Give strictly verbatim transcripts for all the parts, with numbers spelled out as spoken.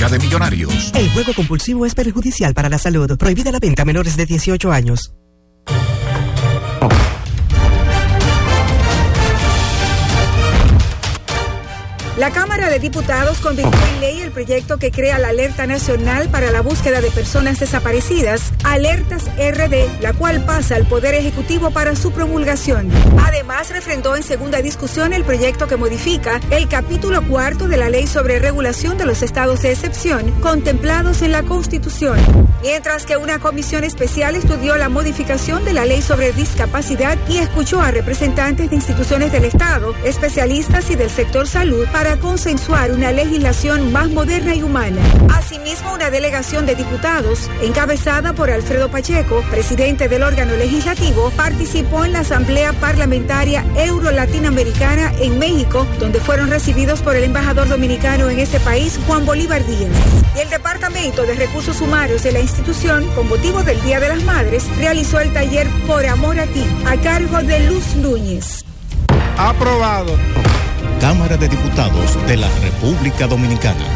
Liga de Millonarios. El juego compulsivo es perjudicial para la salud. Prohibida la venta a menores de dieciocho años. La Cámara de Diputados convirtió en ley el proyecto que crea la Alerta Nacional para la Búsqueda de Personas Desaparecidas, Alertas R D, la cual pasa al Poder Ejecutivo para su promulgación. Además, refrendó en segunda discusión el proyecto que modifica el capítulo cuarto de la Ley sobre Regulación de los Estados de Excepción, contemplados en la Constitución. Mientras que una comisión especial estudió la modificación de la Ley sobre Discapacidad y escuchó a representantes de instituciones del Estado, especialistas y del sector salud para para consensuar una legislación más moderna y humana. Asimismo, una delegación de diputados, encabezada por Alfredo Pacheco, presidente del órgano legislativo, participó en la Asamblea Parlamentaria Euro-Latinoamericana en México, donde fueron recibidos por el embajador dominicano en ese país, Juan Bolívar Díaz. Y el Departamento de Recursos Humanos de la institución, con motivo del Día de las Madres, realizó el taller Por Amor a Ti, a cargo de Luz Núñez. Aprobado. Cámara de Diputados de la República Dominicana.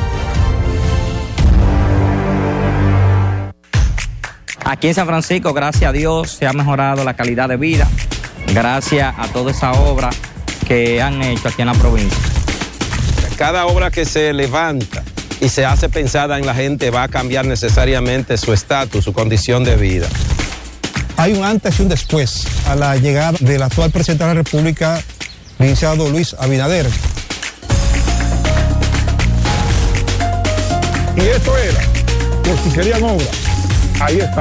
Aquí en San Francisco, gracias a Dios, se ha mejorado la calidad de vida, gracias a toda esa obra que han hecho aquí en la provincia. Cada obra que se levanta y se hace pensada en la gente va a cambiar necesariamente su estatus, su condición de vida. Hay un antes y un después a la llegada del actual presidente de la República, licenciado Luis Abinader. Y esto era, por si querían obra, ahí están.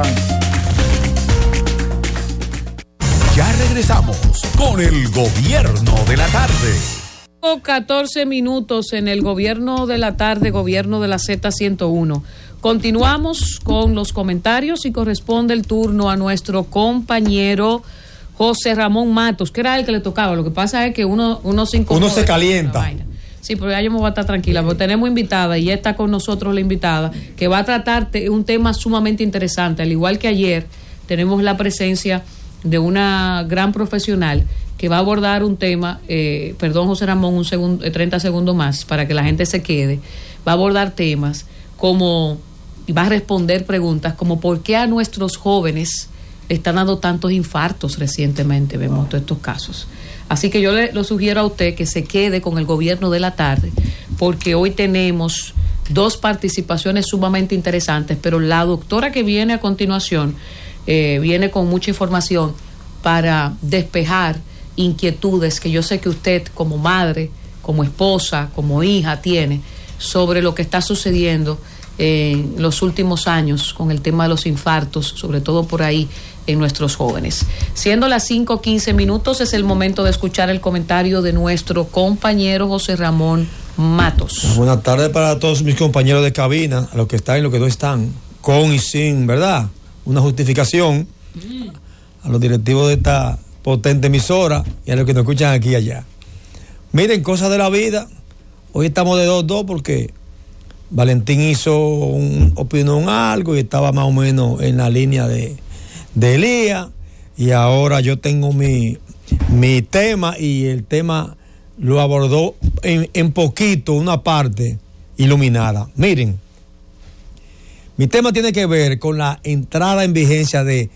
Ya regresamos con el Gobierno de la Tarde. catorce minutos en el Gobierno de la Tarde, Gobierno de la Z ciento uno. Continuamos con los comentarios y corresponde el turno a nuestro compañero José Ramón Matos, que era el que le tocaba. Lo que pasa es que uno, uno se incomoda. Uno se calienta. Sí, pero ya yo me voy a estar tranquila, porque tenemos invitada y ya está con nosotros la invitada, que va a tratar un tema sumamente interesante. Al igual que ayer, tenemos la presencia de una gran profesional que va a abordar un tema, eh, perdón José Ramón, un segundo, eh, treinta segundos más para que la gente se quede. Va a abordar temas como, y va a responder preguntas como por qué a nuestros jóvenes están dando tantos infartos recientemente, vemos wow. todos estos casos. Así que yo le lo sugiero a usted que se quede con el Gobierno de la Tarde, porque hoy tenemos dos participaciones sumamente interesantes, pero la doctora que viene a continuación eh, viene con mucha información para despejar inquietudes que yo sé que usted como madre, como esposa, como hija tiene sobre lo que está sucediendo en los últimos años con el tema de los infartos, sobre todo por ahí en nuestros jóvenes. Siendo las cinco quince minutos, es el momento de escuchar el comentario de nuestro compañero José Ramón Matos. Buenas tardes para todos mis compañeros de cabina, a los que están y los que no están, con y sin, ¿verdad? Una justificación mm. a los directivos de esta potente emisora y a los que nos escuchan aquí y allá. Miren, cosas de la vida, hoy estamos de dos dos porque Valentín hizo un opinión algo y estaba más o menos en la línea de, de Elías, y ahora yo tengo mi, mi tema, y el tema lo abordó en, en poquito, una parte iluminada. Miren, mi tema tiene que ver con la entrada en vigencia de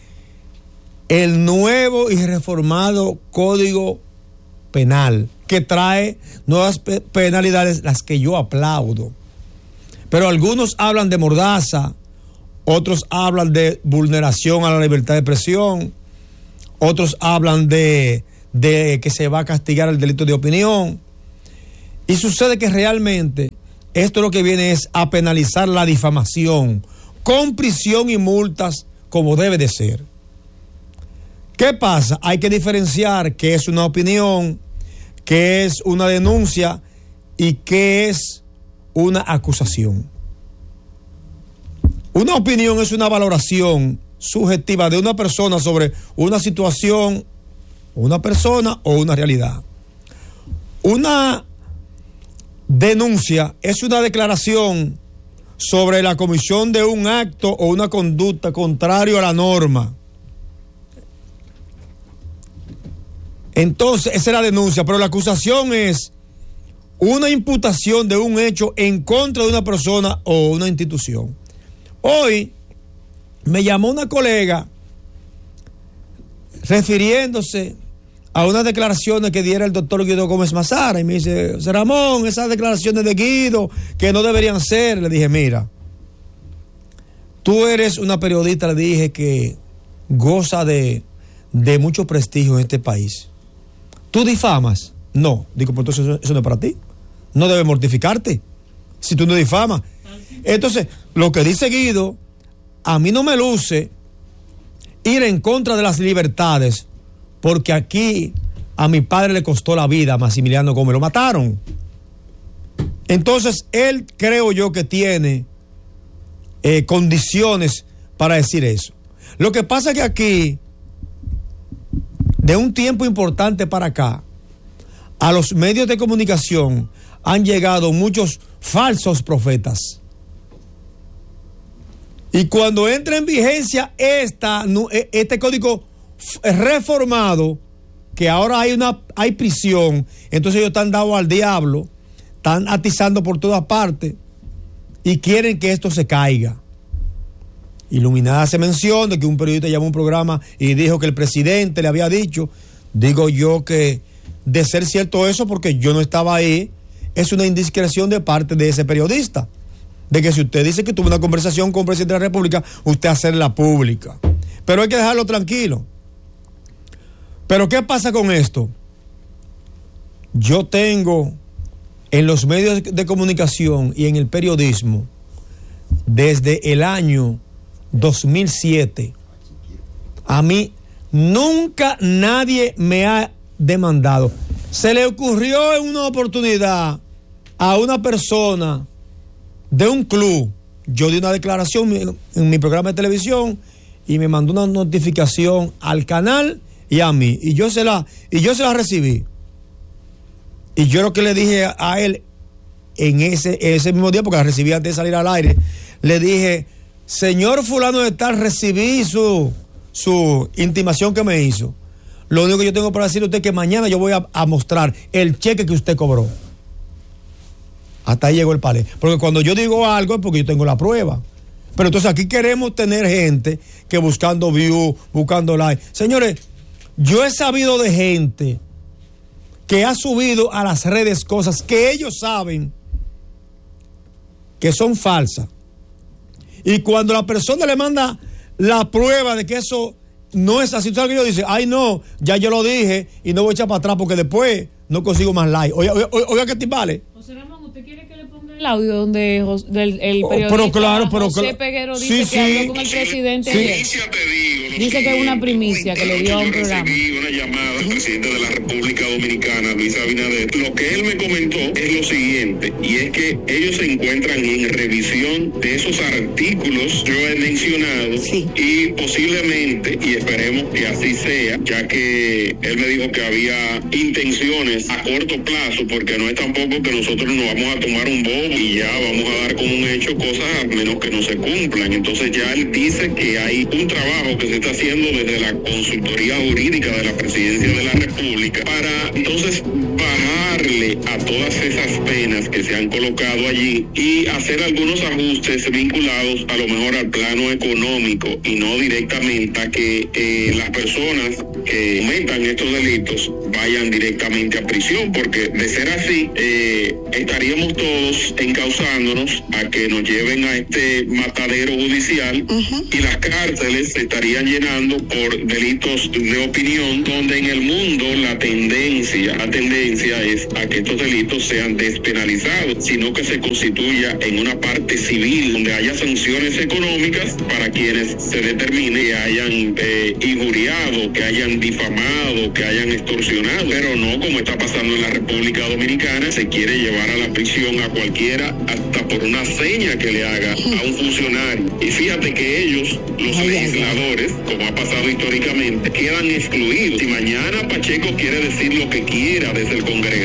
el nuevo y reformado Código Penal, que trae nuevas pe- penalidades, las que yo aplaudo. Pero algunos hablan de mordaza, otros hablan de vulneración a la libertad de expresión, otros hablan de, de que se va a castigar el delito de opinión. Y sucede que realmente esto lo que viene es a penalizar la difamación, con prisión y multas como debe de ser. ¿Qué pasa? Hay que diferenciar qué es una opinión, qué es una denuncia y qué es una acusación. Una opinión es una valoración subjetiva de una persona sobre una situación, una persona o una realidad. Una denuncia es una declaración sobre la comisión de un acto o una conducta contrario a la norma. Entonces, esa es la denuncia, pero la acusación es una imputación de un hecho en contra de una persona o una institución. Hoy me llamó una colega refiriéndose a unas declaraciones que diera el doctor Guido Gómez Mazara y me dice, Ramón, esas declaraciones de Guido que no deberían ser. Le dije, mira, tú eres una periodista, le dije, que goza de, de mucho prestigio en este país. ¿Tú difamas? No. Digo, pues entonces eso, eso no es para ti. No debes mortificarte si tú no difamas. Entonces, lo que dice Guido, a mí no me luce ir en contra de las libertades, porque aquí a mi padre le costó la vida a Maximiliano Gómez, lo mataron. Entonces, él creo yo que tiene eh, condiciones para decir eso. Lo que pasa es que aquí, de un tiempo importante para acá, a los medios de comunicación han llegado muchos falsos profetas. Y cuando entra en vigencia esta, este código reformado, que ahora hay una hay prisión, entonces ellos están dados al diablo, están atizando por todas partes y quieren que esto se caiga. Iluminada se menciona que un periodista llamó a un programa y dijo que el presidente le había dicho. Digo yo que de ser cierto eso, porque yo no estaba ahí, es una indiscreción de parte de ese periodista, de que si usted dice que tuvo una conversación con el presidente de la República, usted hacerla pública. Pero hay que dejarlo tranquilo. Pero ¿qué pasa con esto? Yo tengo en los medios de comunicación y en el periodismo desde el año dos mil siete. A mí nunca nadie me ha demandado. Se le ocurrió en una oportunidad a una persona de un club. Yo di una declaración en mi programa de televisión y me mandó una notificación al canal y a mí. Y yo se la, y yo se la recibí. Y yo lo que le dije a él en ese, ese mismo día, porque la recibí antes de salir al aire, le dije, señor fulano de tal, recibí su, su intimación que me hizo. Lo único que yo tengo para decirle a usted es que mañana yo voy a, a mostrar el cheque que usted cobró. Hasta ahí llegó el palé. Porque cuando yo digo algo es porque yo tengo la prueba. Pero entonces aquí queremos tener gente que buscando view, buscando like. Señores, yo he sabido de gente que ha subido a las redes cosas que ellos saben que son falsas. Y cuando la persona le manda la prueba de que eso no es así, ¿sabes que yo dice? Ay, no, ya yo lo dije y no voy a echar para atrás porque después no consigo más like. Oiga, oiga, oiga que te vale. José Ramón, ¿usted quiere que le ponga el audio donde Jos, del, el Oh, periodista pero claro, pero José claro. Peguero Sí, dice sí. que habló con el presidente Sí. ayer? Dice que es una primicia que le dio a un programa. Una llamada al presidente de la República Dominicana, Luis Abinader. Lo que él me comentó es lo siguiente, y es que ellos se encuentran en revisión de esos artículos yo he mencionado, sí, y posiblemente, y esperemos que así sea, ya que él me dijo que había intenciones a corto plazo, porque no es tampoco que nosotros nos vamos a tomar un bobo y ya vamos a dar como un hecho cosas a menos que no se cumplan. Entonces ya él dice que hay un trabajo que se está haciendo desde la consultoría jurídica de la Presidencia de la República para entonces bajarle a todas esas penas que se han colocado allí y hacer algunos ajustes vinculados a lo mejor al plano económico y no directamente a que eh, las personas que cometan estos delitos vayan directamente a prisión, porque de ser así eh, estaríamos todos encauzándonos a que nos lleven a este matadero judicial, uh-huh, y las cárceles se estarían llenando por delitos de opinión, donde en el mundo la tendencia, la tendencia es a que estos delitos sean despenalizados, sino que se constituya en una parte civil donde haya sanciones económicas para quienes se determine que hayan eh, injuriado, que hayan difamado, que hayan extorsionado, pero no como está pasando en la República Dominicana, se quiere llevar a la prisión a cualquiera hasta por una seña que le haga a un funcionario. Y fíjate que ellos, los legisladores, como ha pasado históricamente, quedan excluidos. Si mañana Pacheco quiere decir lo que quiera desde el Congreso,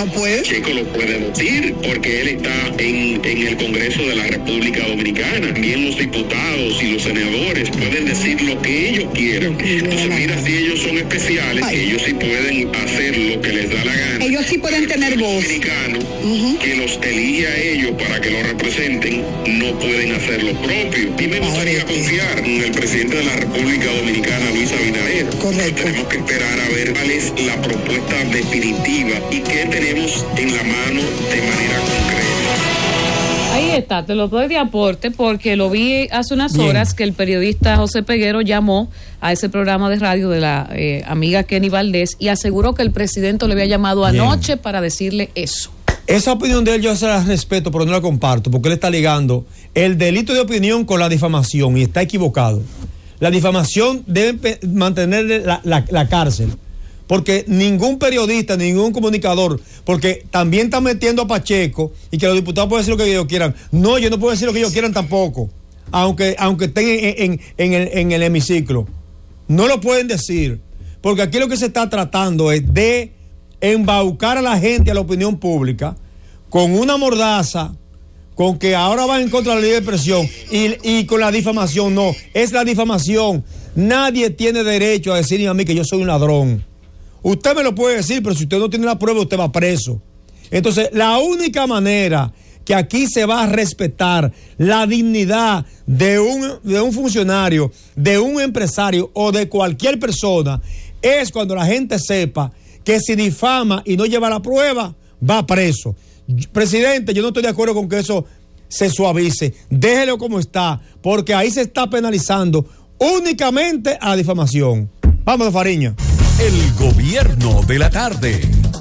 no puede. Checo lo puede decir porque él está en, en el Congreso de la República Dominicana. También los diputados y los senadores pueden decir lo que ellos quieran. Entonces mira, si ellos son especiales, Ay. ellos sí pueden hacer lo que les da la gana. Ellos sí pueden tener voz. Dominicano uh-huh. que los elige a ellos para que lo representen, no pueden hacer lo propio. Y me gustaría confiar en el presidente de la República Dominicana, Luis Abinader. Correcto. Tenemos que esperar a ver cuál es la propuesta definitiva y qué tenemos en la mano de manera concreta. Ahí está, te lo doy de aporte porque lo vi hace unas Bien. horas que el periodista José Peguero llamó a ese programa de radio de la eh, amiga Kenny Valdés y aseguró que el presidente le había llamado Bien. anoche para decirle eso. Esa opinión de él yo se la respeto, pero no la comparto, porque él está ligando el delito de opinión con la difamación y está equivocado. La difamación debe mantener la, la, la cárcel, porque ningún periodista, ningún comunicador, porque también están metiendo a Pacheco y que los diputados pueden decir lo que ellos quieran. No, yo no puedo decir lo que ellos quieran tampoco, aunque, aunque estén en, en, en, el, en el hemiciclo. No lo pueden decir, porque aquí lo que se está tratando es de embaucar a la gente, a la opinión pública, con una mordaza, con que ahora van en contra de la ley de expresión y, y con la difamación. No, es la difamación. Nadie tiene derecho a decirme a mí que yo soy un ladrón. Usted me lo puede decir, pero si usted no tiene la prueba, usted va preso. Entonces, la única manera que aquí se va a respetar la dignidad de un, de un funcionario, de un empresario o de cualquier persona es cuando la gente sepa que si difama y no lleva la prueba, va preso. Presidente, yo no estoy de acuerdo con que eso se suavice. Déjelo como está, porque ahí se está penalizando únicamente a la difamación. Vamos, Fariña. El gobierno de la tarde.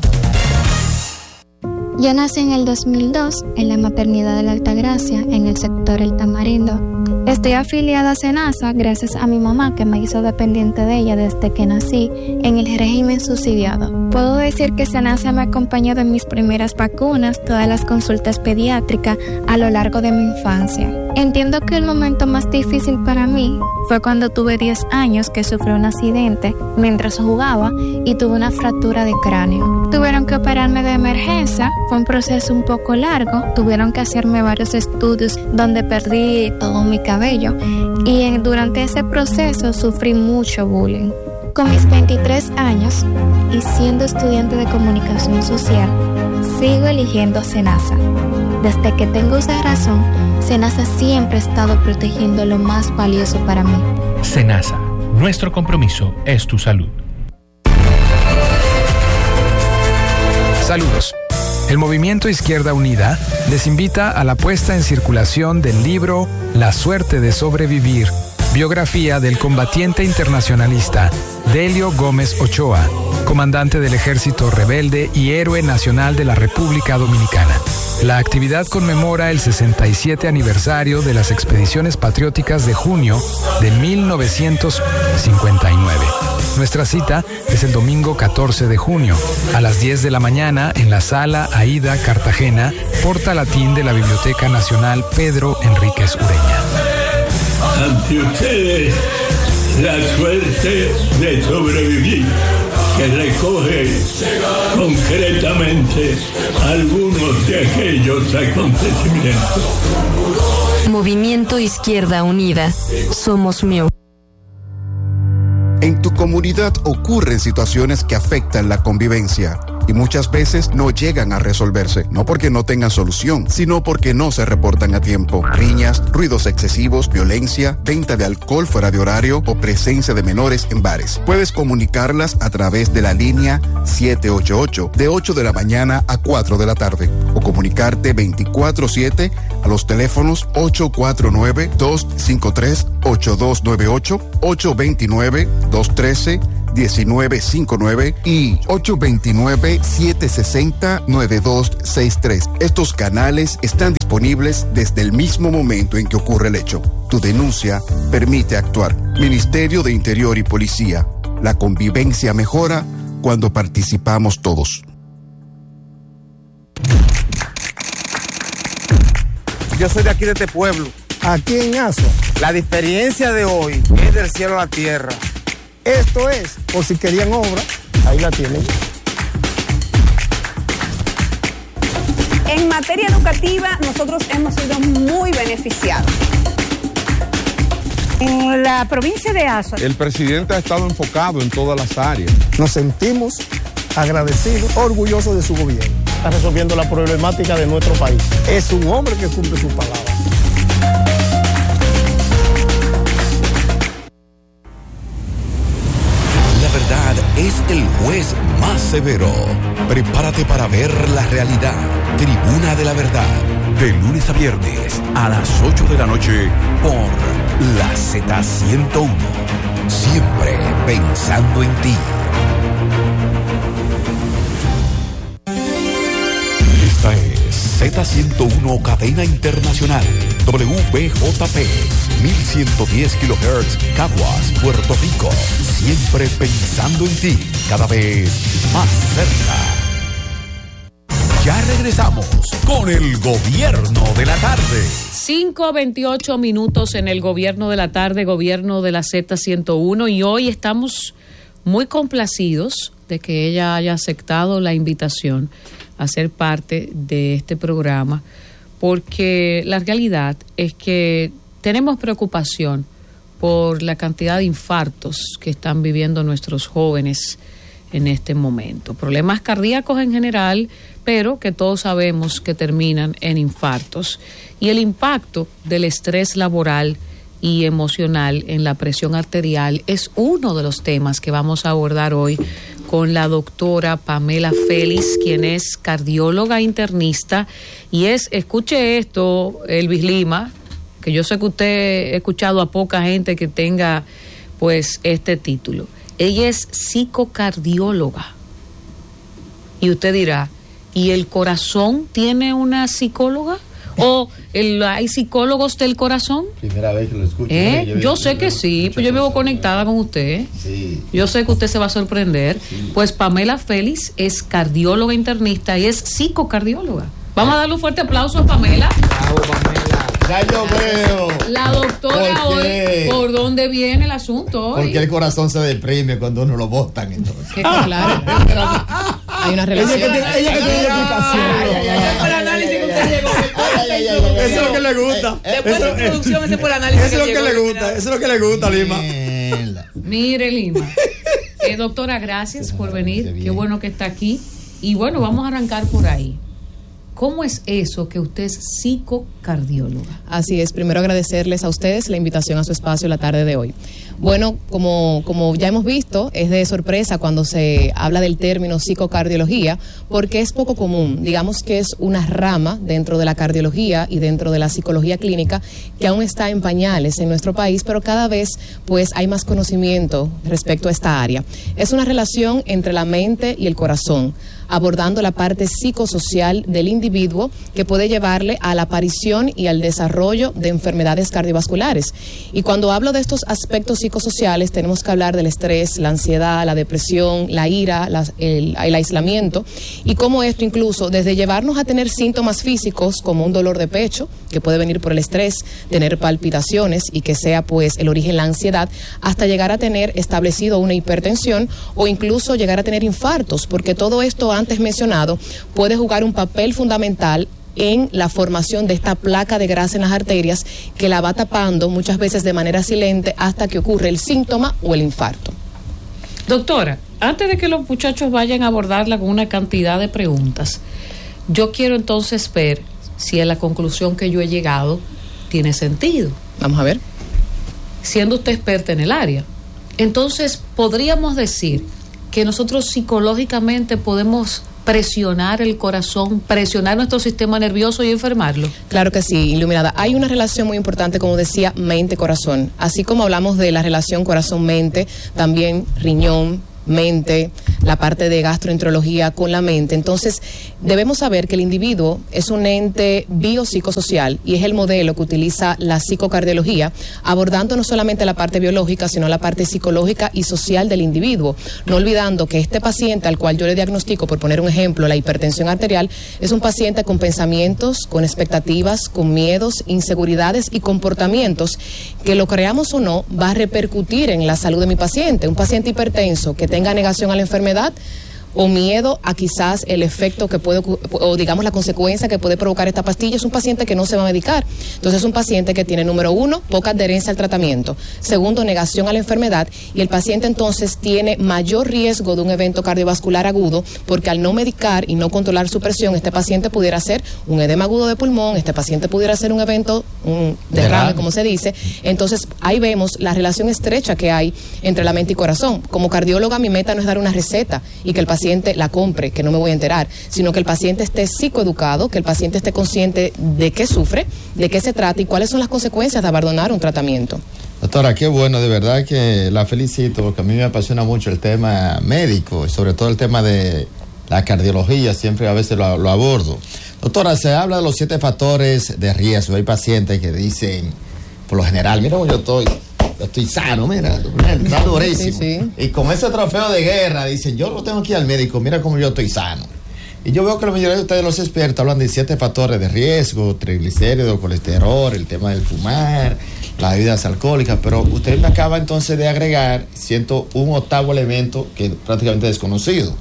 Yo nací en el dos mil dos en la maternidad de la Altagracia, en el sector El Tamarindo. Estoy afiliada a SENASA gracias a mi mamá, que me hizo dependiente de ella desde que nací en el régimen subsidiado. Puedo decir que SENASA me ha acompañado en mis primeras vacunas, todas las consultas pediátricas a lo largo de mi infancia. Entiendo que el momento más difícil para mí fue cuando tuve diez años, que sufrí un accidente mientras jugaba y tuve una fractura de cráneo. Tuvieron que operarme de emergencia, fue un proceso un poco largo, tuvieron que hacerme varios estudios donde perdí todo mi cabello y en, durante ese proceso sufrí mucho bullying. Con mis veintitrés años y siendo estudiante de comunicación social, sigo eligiendo SENASA. Desde que tengo esa razón, SENASA siempre ha estado protegiendo lo más valioso para mí. SENASA, nuestro compromiso es tu salud. Saludos. El Movimiento Izquierda Unida les invita a la puesta en circulación del libro La suerte de sobrevivir, biografía del combatiente internacionalista Delio Gómez Ochoa, comandante del Ejército Rebelde y héroe nacional de la República Dominicana. La actividad conmemora el sesenta y siete aniversario de las expediciones patrióticas de junio de mil novecientos cincuenta y nueve. Nuestra cita es el domingo catorce de junio, a las diez de la mañana en la Sala Aida Cartagena, Porta Latín de la Biblioteca Nacional Pedro Enríquez Ureña. Ante ustedes, la suerte de sobrevivir, que recoge concretamente algunos de aquellos acontecimientos. Movimiento Izquierda Unida. Somos M I U. En tu comunidad ocurren situaciones que afectan la convivencia y muchas veces no llegan a resolverse, no porque no tengan solución, sino porque no se reportan a tiempo. Riñas, ruidos excesivos, violencia, venta de alcohol fuera de horario o presencia de menores en bares. Puedes comunicarlas a través de la línea siete ocho ocho de ocho de la mañana a cuatro de la tarde o comunicarte veinticuatro siete a los teléfonos ocho cuatro nueve, dos cinco tres, ocho dos nueve ocho, ocho dos nueve, dos uno tres, uno nueve cinco nueve y ocho dos nueve, siete seis cero, nueve dos seis tres. Estos canales están disponibles desde el mismo momento en que ocurre el hecho. Tu denuncia permite actuar. Ministerio de Interior y Policía. La convivencia mejora cuando participamos todos. Yo soy de aquí, de este pueblo. Aquí en Asua. La diferencia de hoy es del cielo a la tierra. Esto es, por si querían obra, ahí la tienen. En materia educativa, nosotros hemos sido muy beneficiados. En la provincia de Azua, el presidente ha estado enfocado en todas las áreas. Nos sentimos agradecidos, orgullosos de su gobierno. Está resolviendo la problemática de nuestro país. Es un hombre que cumple su palabra. La verdad es el juez más severo. Prepárate para ver la realidad. Tribuna de la Verdad. De lunes a viernes a las ocho de la noche por la Z ciento uno. Siempre pensando en ti. Esta es Z ciento uno Cadena Internacional. W B J P mil ciento diez kilohertz, Caguas, Puerto Rico. Siempre pensando en ti. Cada vez más cerca. Ya regresamos con el Gobierno de la Tarde. cinco veintiocho minutos en el Gobierno de la Tarde, Gobierno de la Z ciento uno, y hoy estamos muy complacidos de que ella haya aceptado la invitación a ser parte de este programa, porque la realidad es que tenemos preocupación por la cantidad de infartos que están viviendo nuestros jóvenes en este momento. Problemas cardíacos en general, pero que todos sabemos que terminan en infartos. Y el impacto del estrés laboral y emocional en la presión arterial es uno de los temas que vamos a abordar hoy con la doctora Pamela Félix, quien es cardióloga internista y es, escuche esto, Elvis Lima, que yo sé que usted ha escuchado a poca gente que tenga pues este título. Ella es psicocardióloga. Y usted dirá, ¿y el corazón tiene una psicóloga? ¿O el, hay psicólogos del corazón? Primera vez que lo escucho. ¿Eh? Yo, yo sé que sí, pues yo vivo conectada con usted. Sí. Yo sé que usted se va a sorprender. Sí. Pues Pamela Félix es cardióloga internista y es psicocardióloga. Vamos a darle un fuerte aplauso a Pamela. Bravo, Pamela. Ya yo veo. La doctora ¿Por hoy, ¿por dónde viene el asunto hoy? Porque el corazón se deprime cuando uno lo botan, entonces. Que claro. Hay una relación. Ella que tiene, ella que tiene explicación. El análisis que usted llegó. Eso es lo que le gusta. Después de introducción, ese fue el análisis. Eso es lo que le gusta. Eso es lo que le gusta, Lima. Mire, Lima. Eh, doctora, gracias por venir. Qué bueno que está aquí. Y bueno, vamos a arrancar por ahí. ¿Cómo es eso que usted es psicocardióloga? Así es, primero agradecerles a ustedes la invitación a su espacio la tarde de hoy. Bueno, como, como ya hemos visto, es de sorpresa cuando se habla del término psicocardiología, porque es poco común. Digamos que es una rama dentro de la cardiología y dentro de la psicología clínica que aún está en pañales en nuestro país, pero cada vez pues hay más conocimiento respecto a esta área. Es una relación entre la mente y el corazón, abordando la parte psicosocial del individuo que puede llevarle a la aparición y al desarrollo de enfermedades cardiovasculares. Y cuando hablo de estos aspectos psicosociales, tenemos que hablar del estrés, la ansiedad, la depresión, la ira, la, el, el aislamiento, y cómo esto incluso, desde llevarnos a tener síntomas físicos como un dolor de pecho, que puede venir por el estrés, tener palpitaciones y que sea pues el origen la ansiedad, hasta llegar a tener establecido una hipertensión o incluso llegar a tener infartos, porque todo esto antes mencionado puede jugar un papel fundamental en la formación de esta placa de grasa en las arterias que la va tapando muchas veces de manera silente hasta que ocurre el síntoma o el infarto. Doctora, antes de que los muchachos vayan a abordarla con una cantidad de preguntas, yo quiero entonces ver si a la conclusión que yo he llegado tiene sentido. Vamos a ver. Siendo usted experta en el área, entonces podríamos decir que nosotros psicológicamente podemos presionar el corazón, presionar nuestro sistema nervioso y enfermarlo. Claro que sí, Iluminada. Hay una relación muy importante, como decía, mente-corazón. Así como hablamos de la relación corazón-mente, también riñón, mente, la parte de gastroenterología con la mente. Entonces, debemos saber que el individuo es un ente biopsicosocial y es el modelo que utiliza la psicocardiología, abordando no solamente la parte biológica, sino la parte psicológica y social del individuo. No olvidando que este paciente al cual yo le diagnostico, por poner un ejemplo, la hipertensión arterial, es un paciente con pensamientos, con expectativas, con miedos, inseguridades y comportamientos que, lo creamos o no, va a repercutir en la salud de mi paciente. Un paciente hipertenso que tenga negación a la enfermedad o miedo a quizás el efecto que puede, o digamos la consecuencia que puede provocar esta pastilla, es un paciente que no se va a medicar. Entonces es un paciente que tiene, número uno, poca adherencia al tratamiento, segundo, negación a la enfermedad, y el paciente entonces tiene mayor riesgo de un evento cardiovascular agudo, porque al no medicar y no controlar su presión, este paciente pudiera hacer un edema agudo de pulmón, este paciente pudiera hacer un evento, un derrame, como se dice. Entonces ahí vemos la relación estrecha que hay entre la mente y corazón. Como cardióloga, mi meta no es dar una receta y que el paciente la compre, que no me voy a enterar, sino que el paciente esté psicoeducado, que el paciente esté consciente de qué sufre, de qué se trata y cuáles son las consecuencias de abandonar un tratamiento. Doctora, qué bueno, de verdad que la felicito, porque a mí me apasiona mucho el tema médico y sobre todo el tema de la cardiología, siempre a veces lo, lo abordo. Doctora, se habla de los siete factores de riesgo. Hay pacientes que dicen, por lo general, mira cómo yo estoy, yo estoy sano, mira, está durísimo. Sí, sí. Y con ese trofeo de guerra dicen, yo no tengo que ir al médico, mira cómo yo estoy sano. Y yo veo que la mayoría de ustedes, los expertos, hablan de siete factores de riesgo: triglicéridos, colesterol, el tema del fumar, las bebidas alcohólicas, pero usted me acaba entonces de agregar, siento, un octavo elemento que es prácticamente desconocido.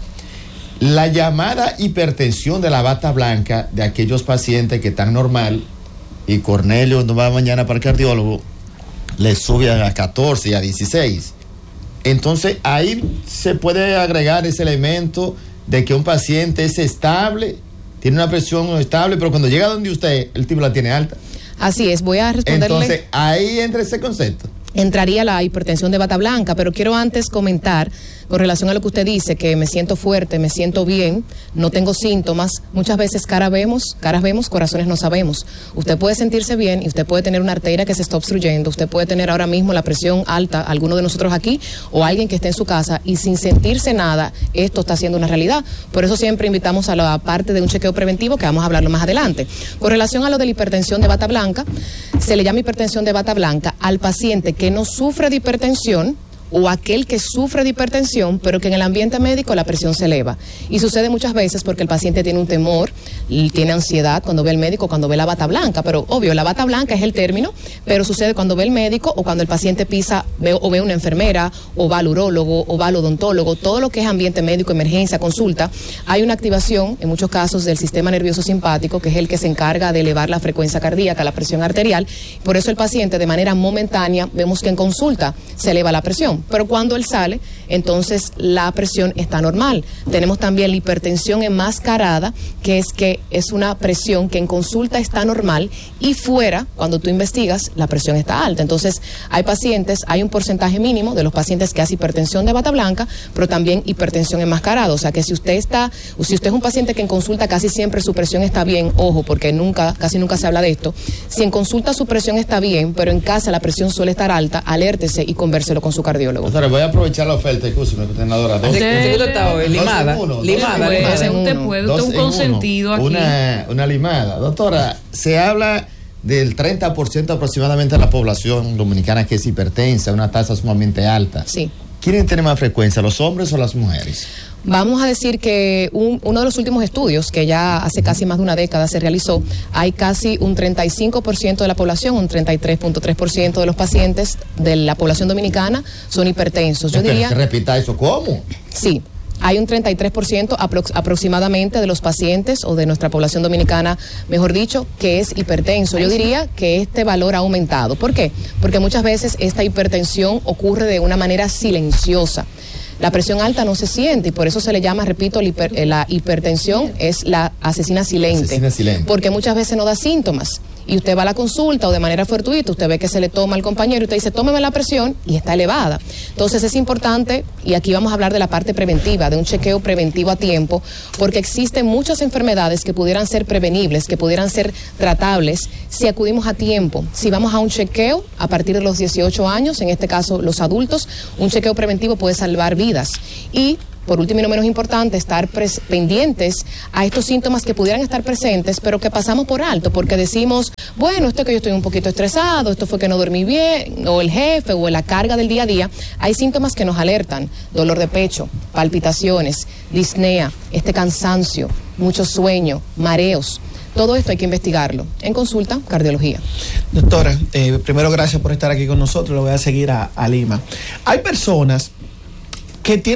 La llamada hipertensión de la bata blanca de aquellos pacientes que están normal y Cornelio no va mañana para el cardiólogo, le sube a catorce y a dieciséis. Entonces ahí se puede agregar ese elemento de que un paciente es estable, tiene una presión estable, pero cuando llega donde usted, el tipo la tiene alta. Así es, voy a responderle. Entonces ahí entra ese concepto. Entraría la hipertensión de bata blanca, pero quiero antes comentar con relación a lo que usted dice, que me siento fuerte, me siento bien, no tengo síntomas. Muchas veces caras vemos, caras vemos, corazones no sabemos. Usted puede sentirse bien y usted puede tener una arteria que se está obstruyendo, usted puede tener ahora mismo la presión alta, alguno de nosotros aquí, o alguien que esté en su casa, y sin sentirse nada, esto está siendo una realidad. Por eso siempre invitamos a la parte de un chequeo preventivo, que vamos a hablarlo más adelante. Con relación a lo de la hipertensión de bata blanca, se le llama hipertensión de bata blanca al paciente que no sufre de hipertensión, o aquel que sufre de hipertensión, pero que en el ambiente médico la presión se eleva. Y sucede muchas veces porque el paciente tiene un temor, tiene ansiedad cuando ve al médico, cuando ve la bata blanca. Pero obvio, la bata blanca es el término, pero sucede cuando ve el médico o cuando el paciente pisa ve, o ve una enfermera, o va al urólogo, o va al odontólogo. Todo lo que es ambiente médico, emergencia, consulta, hay una activación, en muchos casos, del sistema nervioso simpático, que es el que se encarga de elevar la frecuencia cardíaca, la presión arterial. Por eso el paciente, de manera momentánea, vemos que en consulta se eleva la presión. Pero cuando él sale, entonces la presión está normal. Tenemos también la hipertensión enmascarada, que es que es una presión que en consulta está normal y fuera, cuando tú investigas, la presión está alta. Entonces hay pacientes, hay un porcentaje mínimo de los pacientes que hace hipertensión de bata blanca, pero también hipertensión enmascarada. O sea que si usted está, si usted es un paciente que en consulta casi siempre su presión está bien, ojo, porque nunca, casi nunca se habla de esto, si en consulta su presión está bien, pero en casa la presión suele estar alta, alértese y convérselo con su cardiólogo. Voy a aprovechar la oferta, escúcheme, coordinadora. Dos, usted está hoy, limada. Limada, limada. Usted puede, usted es un consentido aquí. Una, una limada. Doctora, se habla del treinta por ciento aproximadamente de la población dominicana que es hipertensa, una tasa sumamente alta. Sí. ¿Quiénes tienen más frecuencia, los hombres o las mujeres? Vamos a decir que un, uno de los últimos estudios, que ya hace casi más de una década se realizó, hay casi un treinta y cinco por ciento de la población, un treinta y tres punto tres por ciento de los pacientes de la población dominicana son hipertensos. Yo diría... Que repita eso, ¿cómo? Sí. Hay un treinta y tres por ciento aprox- aproximadamente de los pacientes o de nuestra población dominicana, mejor dicho, que es hipertenso. Yo diría que este valor ha aumentado. ¿Por qué? Porque muchas veces esta hipertensión ocurre de una manera silenciosa. La presión alta no se siente y por eso se le llama, repito, la, hiper, la hipertensión es la asesina silente, asesina silente. Porque muchas veces no da síntomas. Y usted va a la consulta o de manera fortuita, usted ve que se le toma al compañero y usted dice, tómeme la presión y está elevada. Entonces es importante, y aquí vamos a hablar de la parte preventiva, de un chequeo preventivo a tiempo, porque existen muchas enfermedades que pudieran ser prevenibles, que pudieran ser tratables si acudimos a tiempo. Si vamos a un chequeo a partir de los dieciocho años, en este caso los adultos, un chequeo preventivo puede salvar vidas. Y por último y no menos importante, estar pendientes a estos síntomas que pudieran estar presentes, pero que pasamos por alto, porque decimos, bueno, esto es que yo estoy un poquito estresado, esto fue que no dormí bien, o el jefe, o la carga del día a día. Hay síntomas que nos alertan: dolor de pecho, palpitaciones, disnea, este cansancio, mucho sueño, mareos. Todo esto hay que investigarlo en consulta, cardiología. Doctora, eh, primero gracias por estar aquí con nosotros, lo voy a seguir a, a Lima. Hay personas que tienen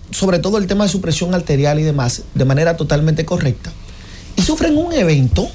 sobre todo el tema de su presión arterial y demás, de manera totalmente correcta, y sufren un evento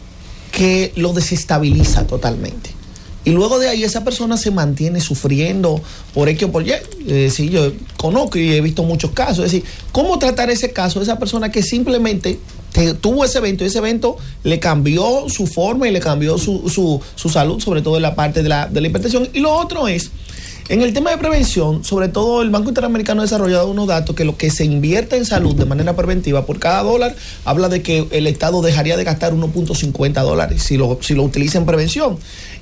que lo desestabiliza totalmente. Y luego de ahí esa persona se mantiene sufriendo por X o por Y. Eh, sí, yo conozco y he visto muchos casos. Es decir, ¿cómo tratar ese caso de esa persona que simplemente te, tuvo ese evento y ese evento le cambió su forma y le cambió su, su, su salud, sobre todo en la parte de la, de la hipertensión? Y lo otro es, en el tema de prevención, sobre todo el Banco Interamericano ha desarrollado unos datos que lo que se invierte en salud de manera preventiva, por cada dólar, habla de que el Estado dejaría de gastar uno punto cincuenta dólares si lo, si lo utiliza en prevención.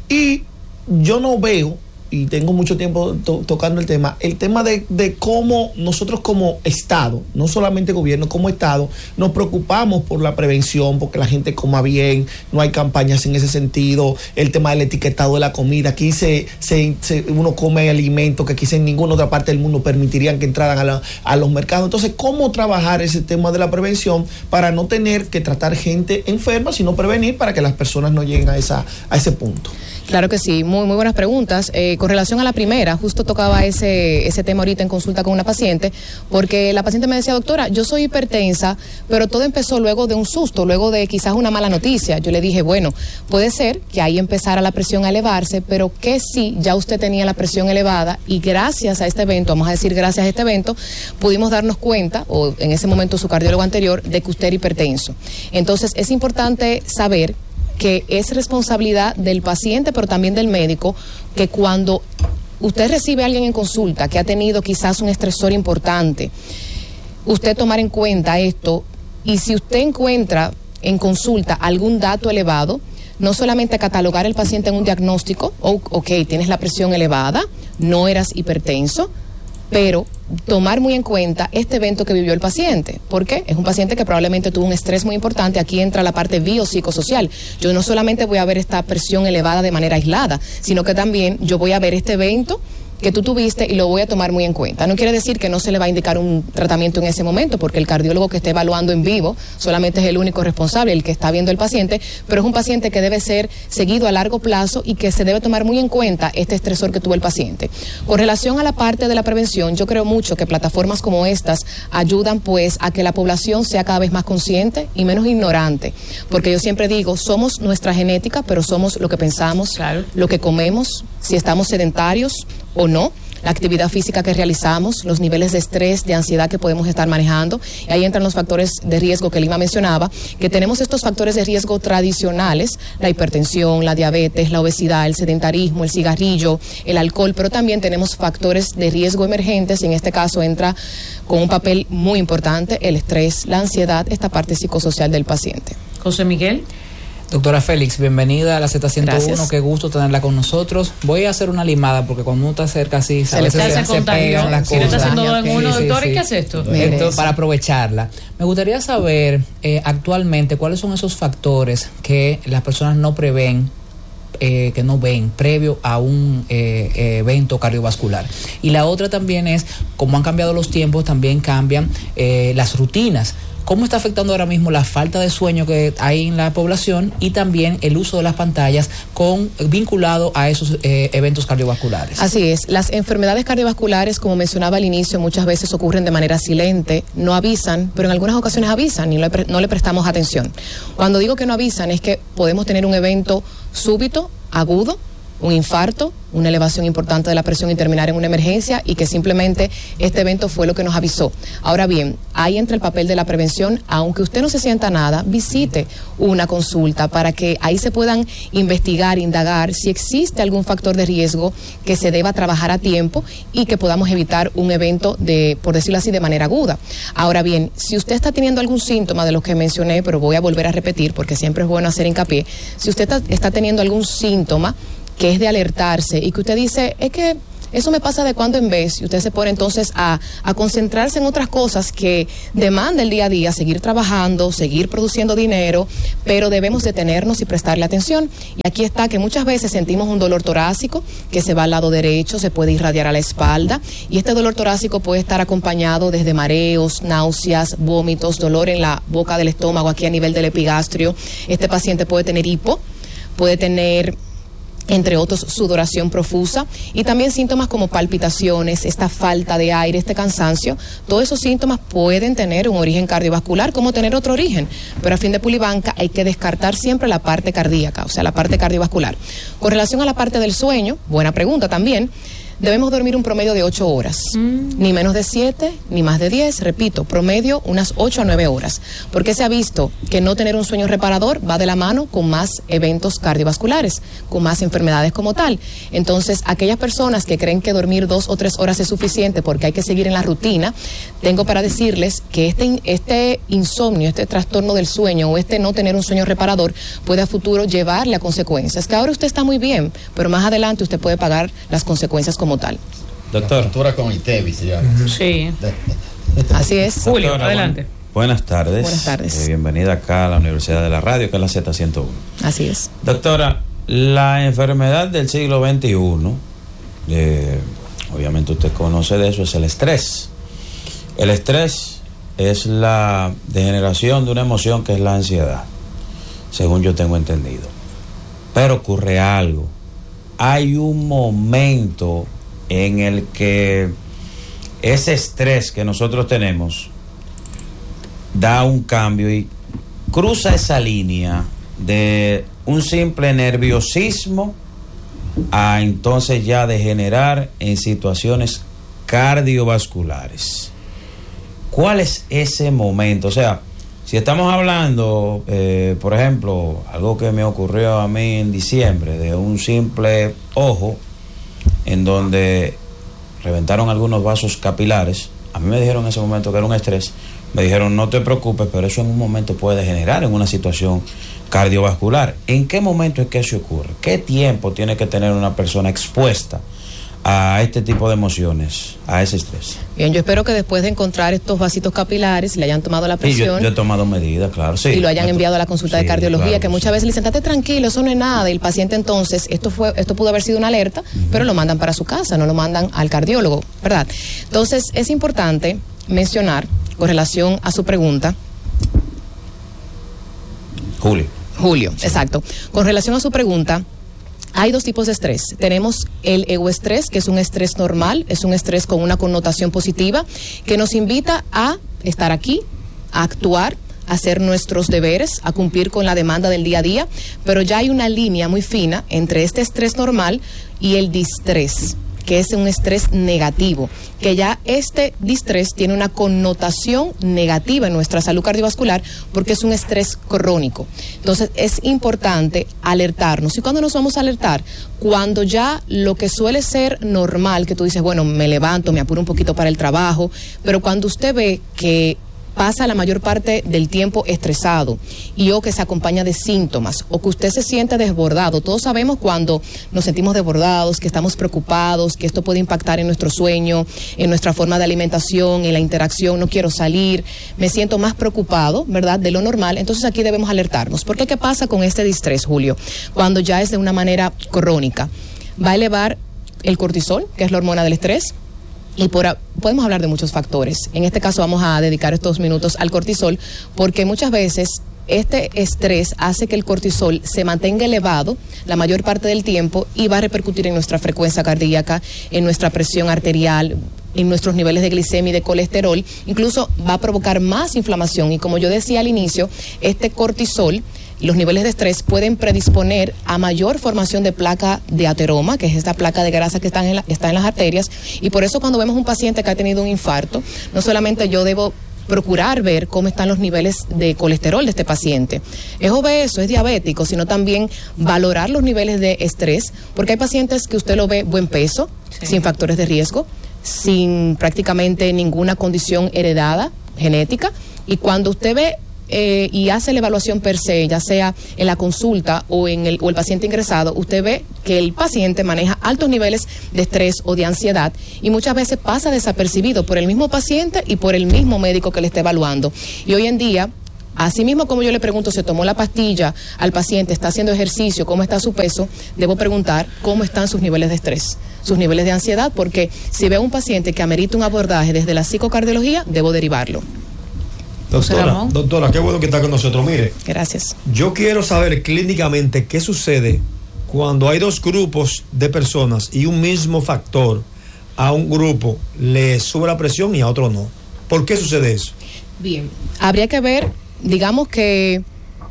Y yo no veo, y tengo mucho tiempo to- tocando el tema, el tema de, de cómo nosotros como Estado, no solamente gobierno, como Estado, nos preocupamos por la prevención, porque la gente coma bien, no hay campañas en ese sentido, el tema del etiquetado de la comida, aquí se, se, se uno come alimentos que quizá en ninguna otra parte del mundo permitirían que entraran a, la, a los mercados. Entonces, ¿cómo trabajar ese tema de la prevención para no tener que tratar gente enferma, sino prevenir para que las personas no lleguen a, esa, a ese punto? Claro que sí, muy muy buenas preguntas. Eh, con relación a la primera, justo tocaba ese ese tema ahorita en consulta con una paciente, porque la paciente me decía, doctora, yo soy hipertensa, pero todo empezó luego de un susto, luego de quizás una mala noticia. Yo le dije, bueno, puede ser que ahí empezara la presión a elevarse, pero que sí, ya usted tenía la presión elevada y gracias a este evento, vamos a decir gracias a este evento, pudimos darnos cuenta, o en ese momento su cardiólogo anterior, de que usted era hipertenso. Entonces, es importante saber que es responsabilidad del paciente, pero también del médico, que cuando usted recibe a alguien en consulta que ha tenido quizás un estresor importante, usted tomar en cuenta esto, y si usted encuentra en consulta algún dato elevado, no solamente catalogar al paciente en un diagnóstico, oh, ok, tienes la presión elevada, no eras hipertenso, pero tomar muy en cuenta este evento que vivió el paciente. ¿Por qué? Es un paciente que probablemente tuvo un estrés muy importante. Aquí entra la parte biopsicosocial. Yo no solamente voy a ver esta presión elevada de manera aislada, sino que también yo voy a ver este evento que tú tuviste y lo voy a tomar muy en cuenta. No quiere decir que no se le va a indicar un tratamiento en ese momento, porque el cardiólogo que esté evaluando en vivo solamente es el único responsable, el que está viendo el paciente, pero es un paciente que debe ser seguido a largo plazo y que se debe tomar muy en cuenta este estresor que tuvo el paciente. Con relación a la parte de la prevención, yo creo mucho que plataformas como estas ayudan pues a que la población sea cada vez más consciente y menos ignorante, porque yo siempre digo, somos nuestra genética, pero somos lo que pensamos, claro, lo que comemos, si estamos sedentarios o no, la actividad física que realizamos, los niveles de estrés, de ansiedad que podemos estar manejando. Y ahí entran los factores de riesgo que Lima mencionaba, que tenemos estos factores de riesgo tradicionales, la hipertensión, la diabetes, la obesidad, el sedentarismo, el cigarrillo, el alcohol, pero también tenemos factores de riesgo emergentes, y en este caso entra con un papel muy importante el estrés, la ansiedad, esta parte psicosocial del paciente. José Miguel. Doctora Félix, bienvenida a la Z ciento uno, Gracias. Qué gusto tenerla con nosotros. Voy a hacer una limada porque cuando uno está cerca así, se, a veces se, se, se pegan las si cosas. Si está haciendo en uno, sí, doctor, sí, ¿y qué hace esto? Esto para aprovecharla. Me gustaría saber eh, actualmente cuáles son esos factores que las personas no prevén, eh, que no ven previo a un eh, eh, evento cardiovascular. Y la otra también es, como han cambiado los tiempos, también cambian eh, las rutinas. ¿Cómo está afectando ahora mismo la falta de sueño que hay en la población y también el uso de las pantallas con vinculado a esos eh, eventos cardiovasculares? Así es. Las enfermedades cardiovasculares, como mencionaba al inicio, muchas veces ocurren de manera silente, no avisan, pero en algunas ocasiones avisan y no le, no le prestamos atención. Cuando digo que no avisan es que podemos tener un evento súbito, agudo, un infarto, una elevación importante de la presión y terminar en una emergencia, y que simplemente este evento fue lo que nos avisó. Ahora bien, ahí entra el papel de la prevención. Aunque usted no se sienta nada, visite una consulta para que ahí se puedan investigar, indagar si existe algún factor de riesgo que se deba trabajar a tiempo y que podamos evitar un evento de, por decirlo así, de manera aguda. Ahora bien, si usted está teniendo algún síntoma de los que mencioné, pero voy a volver a repetir porque siempre es bueno hacer hincapié, si usted está, está teniendo algún síntoma que es de alertarse y que usted dice, es que eso me pasa de cuando en vez, y usted se pone entonces a, a concentrarse en otras cosas que demanda el día a día, seguir trabajando, seguir produciendo dinero, pero debemos detenernos y prestarle atención. Y aquí está que muchas veces sentimos un dolor torácico que se va al lado derecho, se puede irradiar a la espalda, y este dolor torácico puede estar acompañado desde mareos, náuseas, vómitos, dolor en la boca del estómago, aquí a nivel del epigastrio. Este paciente puede tener hipo, puede tener entre otros sudoración profusa y también síntomas como palpitaciones, esta falta de aire, este cansancio. Todos esos síntomas pueden tener un origen cardiovascular como tener otro origen, pero a fin de pulibanca hay que descartar siempre la parte cardíaca, o sea, la parte cardiovascular. Con relación a la parte del sueño, buena pregunta también. Debemos dormir un promedio de ocho horas, mm. ni menos de siete, ni más de diez, repito, promedio unas ocho a nueve horas, porque se ha visto que no tener un sueño reparador va de la mano con más eventos cardiovasculares, con más enfermedades como tal. Entonces, aquellas personas que creen que dormir dos o tres horas es suficiente porque hay que seguir en la rutina, tengo para decirles que este, este insomnio, este trastorno del sueño o este no tener un sueño reparador puede a futuro llevarle a consecuencias, que ahora usted está muy bien, pero más adelante usted puede pagar las consecuencias como como tal. Doctor. Doctora con ITEVI se llama. Sí. Así es. Julio, Doctora, adelante. Buen, buenas tardes. Buenas tardes. Eh, bienvenida acá a la Universidad de la Radio, que es la Z ciento uno. Así es. Doctora, la enfermedad del siglo veintiuno, eh, obviamente usted conoce de eso, es el estrés. El estrés es la degeneración de una emoción que es la ansiedad, según yo tengo entendido. Pero ocurre algo. Hay un momento en el que ese estrés que nosotros tenemos da un cambio y cruza esa línea de un simple nerviosismo a entonces ya degenerar en situaciones cardiovasculares. ¿Cuál es ese momento? O sea, si estamos hablando, eh, por ejemplo, algo que me ocurrió a mí en diciembre, de un simple ojo en donde reventaron algunos vasos capilares, a mí me dijeron en ese momento que era un estrés, me dijeron no te preocupes, pero eso en un momento puede degenerar en una situación cardiovascular. ¿En qué momento es que eso ocurre? ¿Qué tiempo tiene que tener una persona expuesta a este tipo de emociones, a ese estrés? Bien, yo espero que después de encontrar estos vasitos capilares le hayan tomado la presión. Sí, yo, yo he tomado medidas, claro, sí. Y lo hayan enviado a la consulta sí, de cardiología, claro, que muchas sí. veces le dicen, estate tranquilo, eso no es nada. Y el paciente entonces, esto fue, esto pudo haber sido una alerta, uh-huh. pero lo mandan para su casa, no lo mandan al cardiólogo, ¿verdad? Entonces, es importante mencionar, con relación a su pregunta. Julio. Julio, sí. Exacto. Con relación a su pregunta, hay dos tipos de estrés. Tenemos el egoestrés, que es un estrés normal, es un estrés con una connotación positiva, que nos invita a estar aquí, a actuar, a hacer nuestros deberes, a cumplir con la demanda del día a día, pero ya hay una línea muy fina entre este estrés normal y el distrés, que es un estrés negativo, que ya este distrés tiene una connotación negativa en nuestra salud cardiovascular porque es un estrés crónico. Entonces es importante alertarnos. ¿Y cuándo nos vamos a alertar? Cuando ya lo que suele ser normal, que tú dices, bueno, me levanto, me apuro un poquito para el trabajo, pero cuando usted ve que pasa la mayor parte del tiempo estresado y o que se acompaña de síntomas o que usted se siente desbordado. Todos sabemos cuando nos sentimos desbordados, que estamos preocupados, que esto puede impactar en nuestro sueño, en nuestra forma de alimentación, en la interacción, no quiero salir, me siento más preocupado, ¿verdad?, de lo normal. Entonces aquí debemos alertarnos. ¿Por qué? ¿Qué pasa con este distrés, Julio? Cuando ya es de una manera crónica. Va a elevar el cortisol, que es la hormona del estrés. Y por, podemos hablar de muchos factores. En este caso vamos a dedicar estos minutos al cortisol, porque muchas veces este estrés hace que el cortisol se mantenga elevado la mayor parte del tiempo y va a repercutir en nuestra frecuencia cardíaca, en nuestra presión arterial, en nuestros niveles de glicemia y de colesterol. Incluso va a provocar más inflamación. Y como yo decía al inicio, este cortisol, los niveles de estrés pueden predisponer a mayor formación de placa de ateroma, que es esta placa de grasa que está en, la, está en las arterias, y por eso cuando vemos un paciente que ha tenido un infarto, no solamente yo debo procurar ver cómo están los niveles de colesterol de este paciente. Es obeso, es diabético, sino también valorar los niveles de estrés, porque hay pacientes que usted lo ve buen peso, sí, sin factores de riesgo, sin prácticamente ninguna condición heredada, genética, y cuando usted ve Eh, y hace la evaluación per se, ya sea en la consulta o en el, o el paciente ingresado, usted ve que el paciente maneja altos niveles de estrés o de ansiedad y muchas veces pasa desapercibido por el mismo paciente y por el mismo médico que le está evaluando. Y hoy en día, así mismo como yo le pregunto, ¿se tomó la pastilla al paciente, está haciendo ejercicio, cómo está su peso? Debo preguntar cómo están sus niveles de estrés, sus niveles de ansiedad, porque si veo un paciente que amerita un abordaje desde la psicocardiología, debo derivarlo. Doctora, doctora, qué bueno que está con nosotros. Mire, gracias. Yo quiero saber clínicamente qué sucede cuando hay dos grupos de personas y un mismo factor, a un grupo le sube la presión y a otro no. ¿Por qué sucede eso? Bien, habría que ver, digamos que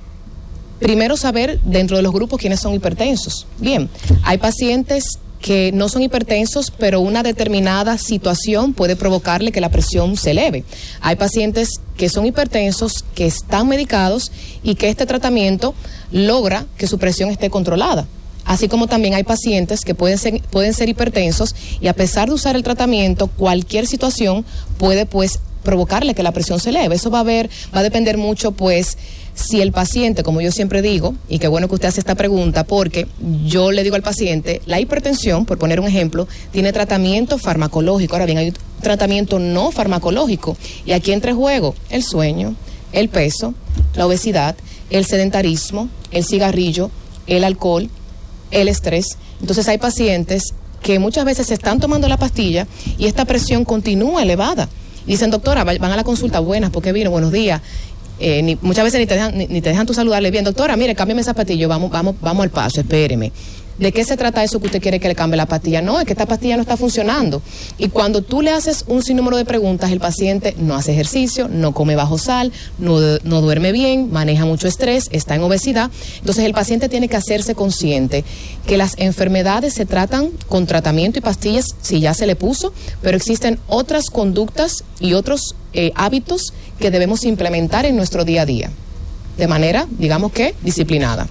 primero saber dentro de los grupos quiénes son hipertensos. Bien, hay pacientes que no son hipertensos, pero una determinada situación puede provocarle que la presión se eleve. Hay pacientes que son hipertensos, que están medicados y que este tratamiento logra que su presión esté controlada. Así como también hay pacientes que pueden ser, pueden ser hipertensos y a pesar de usar el tratamiento, cualquier situación puede pues provocarle que la presión se eleve. Eso va a ver, va a depender mucho pues si el paciente, como yo siempre digo, y qué bueno que usted hace esta pregunta, porque yo le digo al paciente, la hipertensión, por poner un ejemplo, tiene tratamiento farmacológico. Ahora bien, hay un tratamiento no farmacológico. Y aquí entra en juego el sueño, el peso, la obesidad, el sedentarismo, el cigarrillo, el alcohol, el estrés. Entonces hay pacientes que muchas veces se están tomando la pastilla y esta presión continúa elevada. Dicen, doctora, van a la consulta, buenas, ¿por qué vino? Buenos días. Eh, ni, muchas veces ni te dejan, ni, ni te dejan tú saludarle bien, doctora, mire, cámbiame esa pastilla, vamos, vamos, vamos al paso, espéreme. ¿De qué se trata eso que usted quiere que le cambie la pastilla? No, es que esta pastilla no está funcionando. Y cuando tú le haces un sinnúmero de preguntas, el paciente no hace ejercicio, no come bajo sal, no, no duerme bien, maneja mucho estrés, está en obesidad. Entonces el paciente tiene que hacerse consciente que las enfermedades se tratan con tratamiento y pastillas si ya se le puso, pero existen otras conductas y otros eh, hábitos que debemos implementar en nuestro día a día, de manera, digamos que, disciplinada.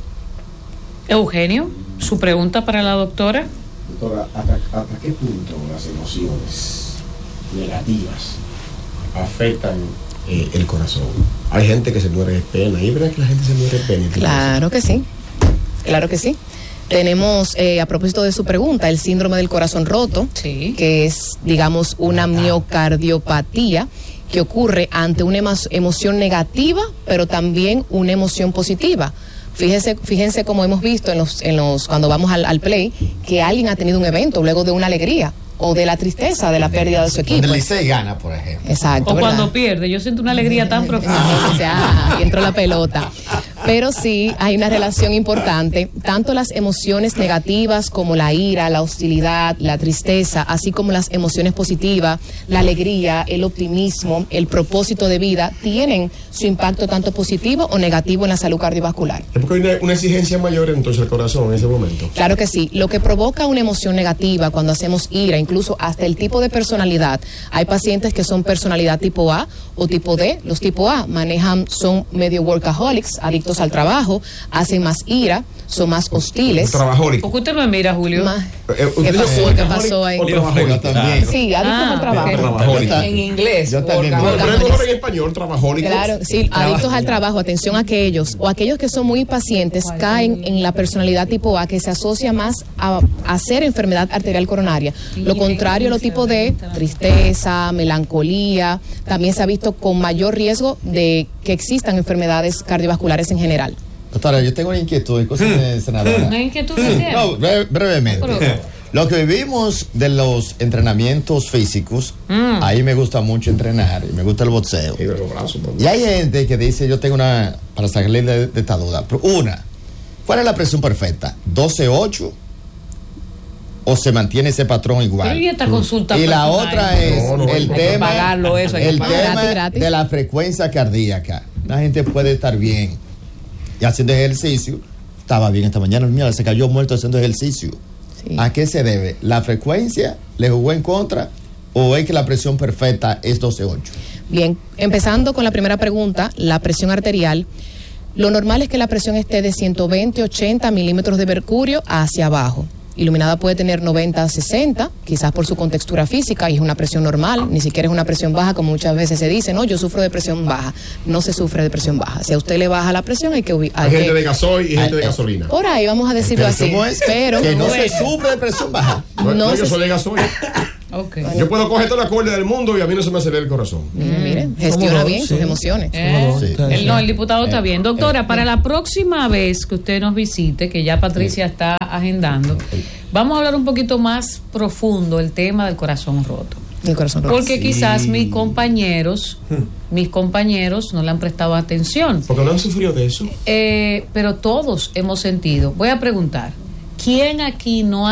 Eugenio, su pregunta para la doctora. Doctora, ¿hasta, hasta qué punto las emociones negativas afectan eh, el corazón? Hay gente que se muere de pena. ¿Y es verdad que la gente se muere de pena? Claro que sí, claro que sí. Tenemos, eh, a propósito de su pregunta, el síndrome del corazón roto, sí, que es, digamos, una miocardiopatía que ocurre ante una emo- emoción negativa, pero también una emoción positiva. Fíjense, fíjense como hemos visto en los, en los, cuando vamos al, al play, que alguien ha tenido un evento luego de una alegría o de la tristeza de la pérdida de su equipo. Cuando el Licey gana, por ejemplo. Exacto. O ¿verdad? cuando pierde, yo siento una alegría tan profunda. O sea, y entró la pelota. Pero sí hay una relación importante, tanto las emociones negativas como la ira, la hostilidad, la tristeza, así como las emociones positivas, la alegría, el optimismo, el propósito de vida, tienen su impacto tanto positivo o negativo en la salud cardiovascular. ¿Es porque hay una, una exigencia mayor entonces al corazón en ese momento? Claro que sí. Lo que provoca una emoción negativa cuando hacemos ira, incluso hasta el tipo de personalidad. Hay pacientes que son personalidad tipo A o tipo D. Los tipo A manejan, son medio workaholics, adictos al trabajo, hacen más ira, son más hostiles. Trabajólico. ¿Por qué usted me mira, Julio? Más, ¿Qué pasó? ¿Qué pasó ahí? También. Sí, adictos Ah, al trabajo. En inglés. Yo también. Pero es mejor en español, trabajólicos. Claro, sí, adictos al trabajo, atención a aquellos, o aquellos que son muy pacientes, caen en la personalidad tipo A, que se asocia más a, a hacer enfermedad arterial coronaria. Lo contrario, lo tipo D, tristeza, melancolía, también se ha visto con mayor riesgo de que existan enfermedades cardiovasculares en general. Doctora, yo tengo una inquietud, escúcheme, senadora. ¿Una inquietud que tiene? No, breve- brevemente. Pero- Lo que vivimos de los entrenamientos físicos, Mm. ahí me gusta mucho entrenar y me gusta el boxeo. Y de los brazos también. Y hay gente que dice, yo tengo una, para sacarle de, de esta duda, pero una, ¿cuál es la presión perfecta? ¿doce ocho? ¿O se mantiene ese patrón igual? Pero ¿y esta consulta Y la personal? otra es No, no, el hay que tema, pagarlo eso, hay que el pagarlo. tema Gratis, gratis. de la frecuencia cardíaca. La gente puede estar bien y haciendo ejercicio. Estaba bien esta mañana, mira, se cayó muerto haciendo ejercicio. Sí. ¿A qué se debe? ¿La frecuencia le jugó en contra o es que la presión perfecta es doce ocho? Bien, empezando con la primera pregunta, la presión arterial. Lo normal es que la presión esté de ciento veinte, ochenta milímetros de mercurio hacia abajo. Iluminada puede tener noventa a sesenta, quizás por su contextura física, y es una presión normal, ni siquiera es una presión baja, como muchas veces se dice, no, yo sufro de presión baja. No se sufre de presión baja. Si a usted le baja la presión, hay que... ubi- Hay hay gente que- de gasoil y gente de Ay, gasolina. por ahí vamos a decirlo Pero así. ¿cómo es? Pero que no se bueno, sufre de presión baja. No, no no, yo se- soy de gasoil. Ok. Yo puedo coger toda la cuerda del mundo y a mí no se me acelera el corazón. mire, mire, gestiona Somos bien dos, sus sí. emociones. Eh, Sí. el, no, el diputado está Eh, bien. Doctora, para la próxima vez que usted nos visite, que ya Patricia está agendando, vamos a hablar un poquito más profundo el tema del corazón roto. El corazón roto. Porque quizás mis compañeros, mis compañeros no le han prestado atención. Porque no han sufrido de eso. Eh, pero todos hemos sentido. Voy a preguntar, ¿Quién aquí no ha